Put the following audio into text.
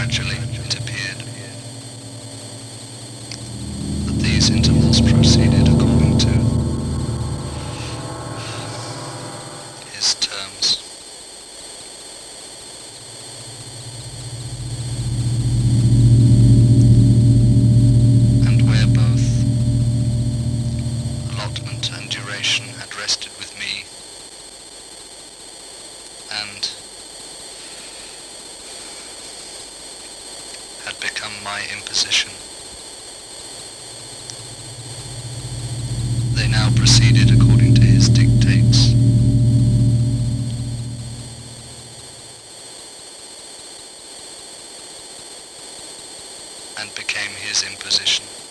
Gradually it appeared that these intervals proceeded according to his terms. And where both allotment and duration had rested with me, and had become my imposition, they now proceeded according to his dictates. And became his imposition.